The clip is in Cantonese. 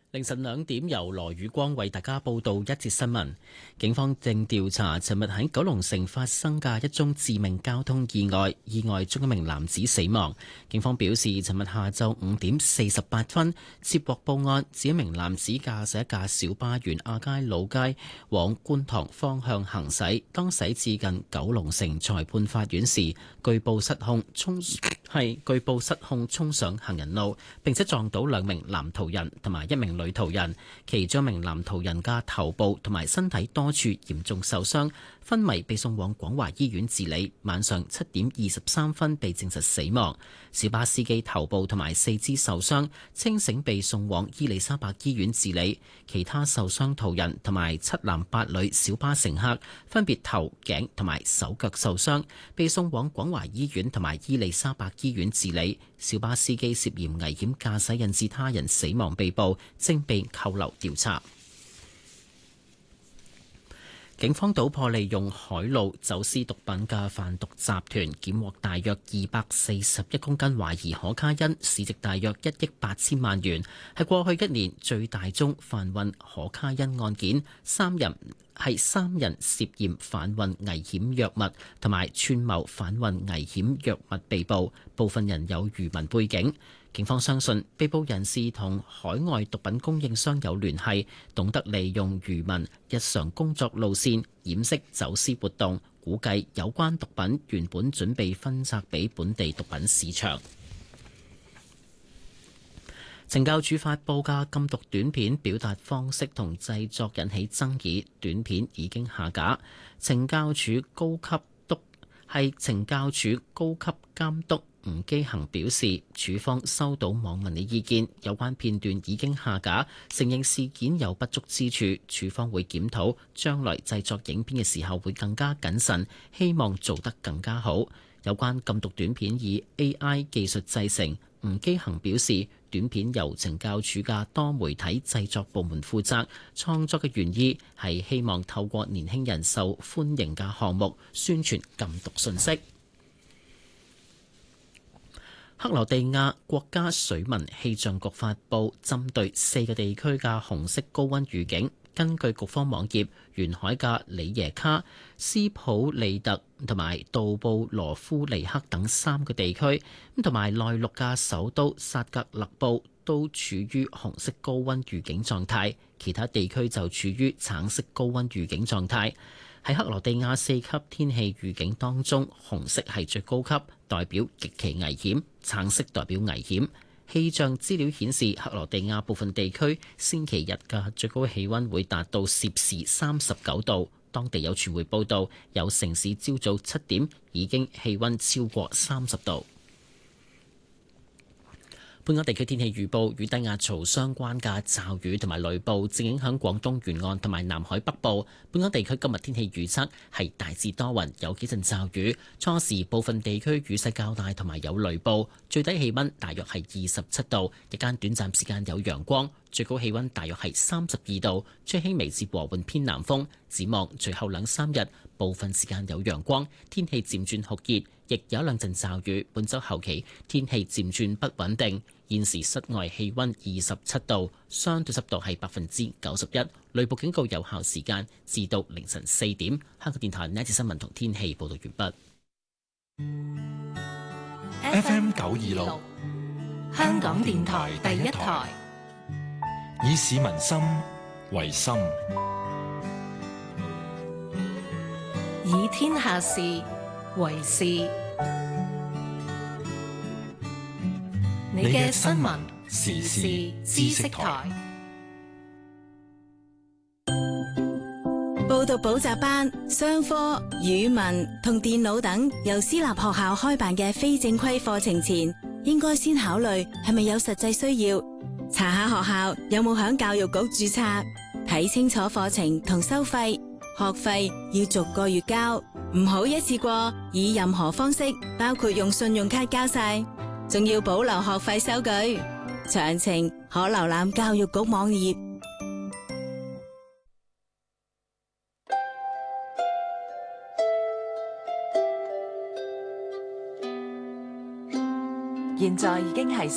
凌晨2點，由羅宇光為大家報道一節新聞。警方正調查尋日喺九龍城發生嘅一宗致命交通意外，意外中一名男子死亡。警方表示，尋日下晝5點48分接獲報案，指一名男子駕駛一架小巴沿亞皆老街往觀塘方向行駛，當駛至近九龍城裁判法院時，據報失控衝上行人路，並且撞到兩名男途人同埋一名女途人，其中一名男途人嘅頭部同埋身體多處嚴重受傷，昏迷被送往廣華醫院治理，晚上7點23分被證實死亡。小巴司機頭部同埋四肢受傷，清醒被送往伊利沙伯醫院治理，其他受傷途人同埋7男8女小巴乘客分別頭頸同埋手腳受傷，被送往廣華醫院同埋伊利沙伯醫院治理。小巴司機涉嫌危險駕駛引致他人死亡被捕，正被扣留調查。警方搗破利用海路走私毒品嘅販毒集團，檢獲大約241公斤懷疑可卡因，市值大約1億8千萬元，係過去一年最大宗販運可卡因案件。三人涉嫌販運危險藥物同埋串謀販運危險藥物被捕，部分人有漁民背景。警方相信被捕人士同海外毒品供應商有聯繫，懂得利用漁民日常工作路線掩飾走私活動，估計有關毒品原本準備分拆俾本地毒品市場。懲教署發布嘅禁毒短片表達方式同製作引起爭議，短片已經下架。懲教署高級監督吳基恒表示，署方收到網民嘅意見，有關片段已經下架，承認事件有不足之處，署方會檢討，將來製作影片嘅時候會更加謹慎，希望做得更加好。有關禁毒短片以 AI 技術製成，吳基恒表示，短片由懲教署嘅多媒體製作部門負責，創作嘅原意係希望透過年輕人受歡迎嘅項目宣傳禁毒信息。克羅地亞國家水文氣象局發布針對4個地區嘅紅色高溫預警。根據局方網頁，沿海嘅里耶卡、斯普利特同埋杜布羅夫尼克等3個地區，同埋內陸嘅首都薩格勒布都處於紅色高溫預警狀態，其他地區就處於橙色高溫預警狀態。喺克羅地亞4級天氣預警當中，紅色係最高級，代表極其危險；橙色代表危險。氣象資料顯示，克羅地亞部分地區星期日嘅最高氣溫會達到攝氏39度。當地有傳媒報道，有城市朝早7點已經氣溫超過30度。本港地區天氣預報，與低壓槽相關嘅驟雨同埋雷暴正影響廣東沿岸同埋南海北部。本港地區今日天氣預測係大致多雲，有幾陣驟雨，初時部分地區雨勢較大同埋有雷暴，最低氣溫大約係27度，日間短暫時間有陽光，最高氣溫大約係32度，吹輕微至和緩偏南風。展望隨後2-3日，部分時間有陽光，天氣漸轉酷熱，亦有2陣驟雨。本週後期天氣漸轉不穩定。現時室外氣溫27度，相對濕度係91%，雷暴警告有效時間至到凌晨4點。香港電台呢一節新聞同天氣報道完畢。FM 926，香港電台第一台，以市民心為心， 以天下事為事。你嘅新聞時事知識台， 報讀補習班、商科、語文同電腦等由私立學校開辦嘅非正規課程前，應該先考慮係咪有實際需要，查下學校有冇響教育局註冊，睇清楚課程同收費，學費要逐個月交，唔好一次過以任何方式，包括用信用卡交晒。仲要保留學費收據，詳情可瀏覽教育局網頁。 現在已經係